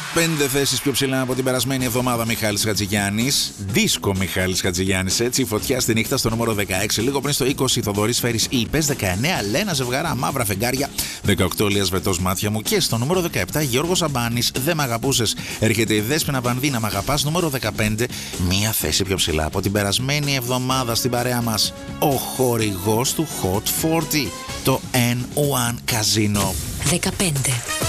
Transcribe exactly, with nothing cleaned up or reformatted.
Πέντε θέσεις πιο ψηλά από την περασμένη εβδομάδα Μιχάλης Χατζηγιάννης. Δίσκο Μιχάλης Χατζηγιάννης, έτσι. Φωτιά στη νύχτα στο νούμερο δεκαέξι. Λίγο πριν στο είκοσι Θοδωρής Φέρης Είπες. δεκαεννέα Λένα Ζευγαρά Μαύρα Φεγγάρια. δεκαοκτώ Λίας Βετός Μάτια μου. Και στο νούμερο δεκαεπτά Γιώργος Αμπάνης Δεν Μ' Αγαπούσες. Έρχεται η Δέσποινα Βανδίνα Μ' Αγαπάς. Νούμερο δεκαπέντε. Μία θέση πιο ψηλά από την περασμένη εβδομάδα στην παρέα μας. Ο χορηγός του Hot σαράντα. Το N ένα Casino. δεκαπέντε.